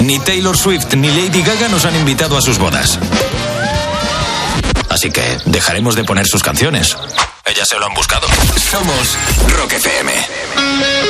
Ni Taylor Swift ni Lady Gaga nos han invitado a sus bodas. Así que dejaremos de poner sus canciones. Ellas se lo han buscado. Somos Rock FM.